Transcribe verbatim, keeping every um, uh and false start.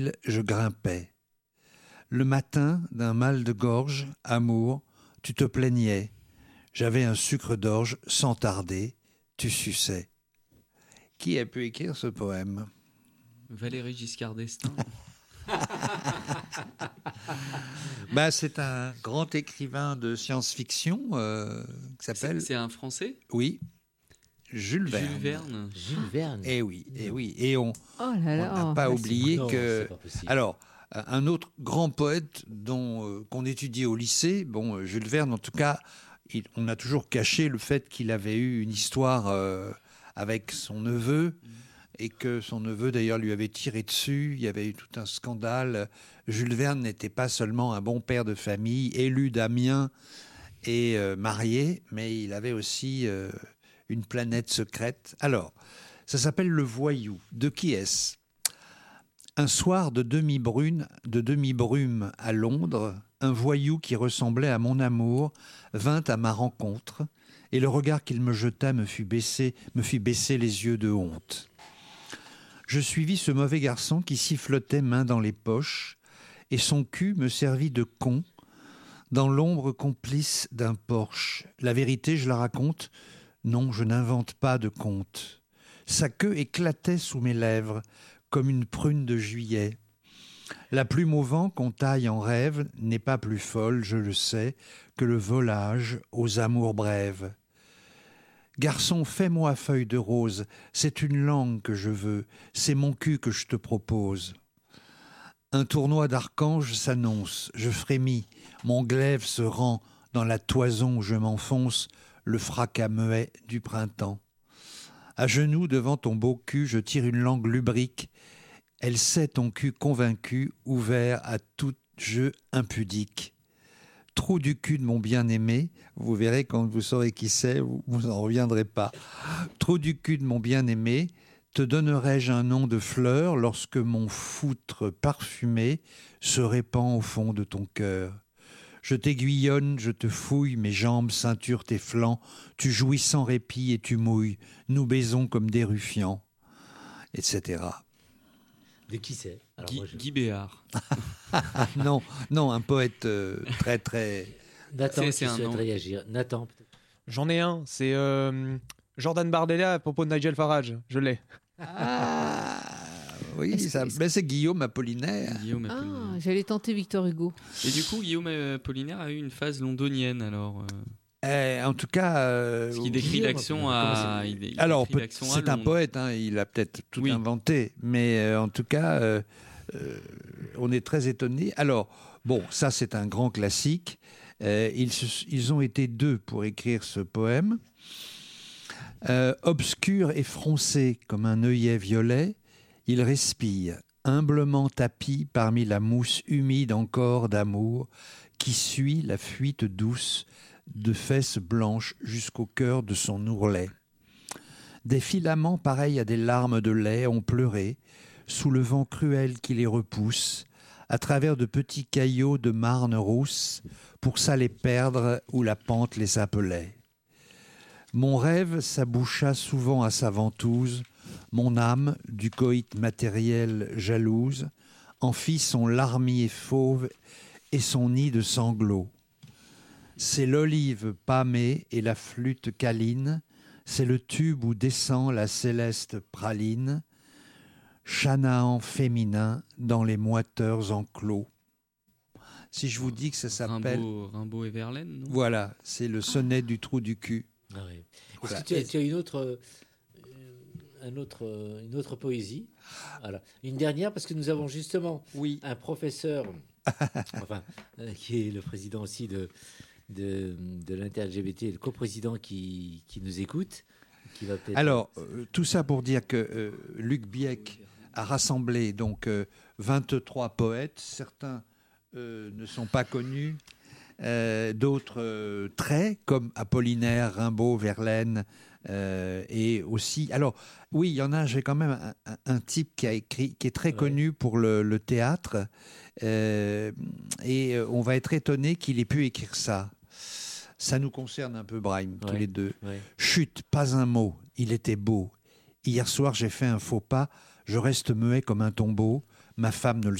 je grimpais. Le matin, d'un mal de gorge, amour, tu te plaignais. J'avais un sucre d'orge, sans tarder, tu suçais. Qui a pu écrire ce poème ? Valéry Giscard d'Estaing. Ben, c'est un grand écrivain de science-fiction euh, qui s'appelle... C'est, c'est un Français ? Oui, Jules Verne. Jules Verne. Jules Verne. Eh oui, eh oui. Et on Oh là là. n'a pas Ah, oublié non, que... c'est pas possible. Alors, un autre grand poète dont, euh, qu'on étudiait au lycée, bon, euh, Jules Verne, en tout cas, il, on a toujours caché le fait qu'il avait eu une histoire euh, avec son neveu, et que son neveu, d'ailleurs, lui avait tiré dessus. Il y avait eu tout un scandale. Jules Verne n'était pas seulement un bon père de famille, élu d'Amiens et euh, marié, mais il avait aussi euh, une planète secrète. Alors, ça s'appelle Le Voyou. De qui est-ce ? Un soir de demi-brune, de demi-brume à Londres, un voyou qui ressemblait à mon amour vint à ma rencontre, et le regard qu'il me jeta me fit baisser, me fit baisser les yeux de honte. Je suivis ce mauvais garçon qui sifflotait main dans les poches, et son cul me servit de con dans l'ombre complice d'un porche. La vérité, je la raconte, non, je n'invente pas de conte. Sa queue éclatait sous mes lèvres, comme une prune de juillet. La plume au vent qu'on taille en rêve n'est pas plus folle, je le sais, que le volage aux amours brèves. Garçon, fais-moi feuille de rose, c'est une langue que je veux, c'est mon cul que je te propose. Un tournoi d'archanges s'annonce, je frémis, mon glaive se rend dans la toison où je m'enfonce, le fracas muet du printemps. À genoux devant ton beau cul, je tire une langue lubrique, elle sait ton cul convaincu, ouvert à tout jeu impudique. Trou du cul de mon bien-aimé, vous verrez quand vous saurez qui c'est, vous n'en reviendrez pas. Trou du cul de mon bien-aimé, te donnerai-je un nom de fleur lorsque mon foutre parfumé se répand au fond de ton cœur. Je t'aiguillonne, je te fouille, mes jambes ceinturent tes flancs, tu jouis sans répit et tu mouilles, nous baisons comme des ruffians, et cetera. De qui c'est ? Alors, Guy, moi, je... Guy Béard. non, non, un poète euh, très très... Nathan, C'est- qui c'est un souhaite nom. réagir. Nathan, peut-être. J'en ai un, c'est euh, Jordan Bardella à propos de Nigel Farage. Je l'ai. Ah, oui, Est-ce ça, que- ben c'est Guillaume Apollinaire. Guillaume Ah, Apollinaire. j'allais tenter Victor Hugo. Et du coup, Guillaume Apollinaire a eu une phase londonienne, alors. euh, Eh, en tout cas... euh, parce qu'il décrit Guillaume l'action Apollinaire, à. comment c'est- il- il Alors, décrit peut- l'action à c'est un Londres. poète, hein, il a peut-être tout Oui. inventé, mais euh, en tout cas, euh, euh, on est très étonnés. Alors, bon, ça c'est un grand classique. Euh, ils, se- ils ont été deux pour écrire ce poème. Euh, obscur et froncé comme un œillet violet, il respire, humblement tapi parmi la mousse humide encore d'amour qui suit la fuite douce de fesses blanches jusqu'au cœur de son ourlet. Des filaments pareils à des larmes de lait ont pleuré, sous le vent cruel qui les repousse, à travers de petits caillots de marne rousse, pour ça les perdre où la pente les appelait. Mon rêve s'aboucha souvent à sa ventouse, mon âme, du coït matériel jalouse, en fit son larmier fauve et son nid de sanglots. C'est l'olive pâmée et la flûte câline, c'est le tube où descend la céleste praline, Chanaan féminin dans les moiteurs enclos. Si je vous dis que ça s'appelle... Rimbaud, Rimbaud et Verlaine, non ? Voilà, c'est le sonnet du trou du cul. Ah oui. Est-ce Voilà. que tu as, tu as une autre, euh, un autre, euh, une autre poésie ? Voilà. Une dernière, parce que nous avons justement Oui. un professeur, enfin, euh, qui est le président aussi de, de, de l'inter-L G B T, le coprésident qui, qui nous écoute. Qui va peut-être... Alors, euh, tout ça pour dire que euh, Luc Bieck a rassemblé donc euh, vingt-trois poètes. Certains euh, ne sont pas connus, euh, d'autres euh, très, comme Apollinaire, Rimbaud, Verlaine, euh, et aussi... Alors, oui, il y en a, j'ai quand même un, un- un type qui a écrit, qui est très Ouais. connu pour le, le théâtre, euh, et euh, on va être étonné qu'il ait pu écrire ça. Ça nous concerne un peu, Brahim, tous Ouais. les deux. Ouais. Chut, pas un mot, il était beau. Hier soir, j'ai fait un faux pas, je reste muet comme un tombeau. ma femme ne le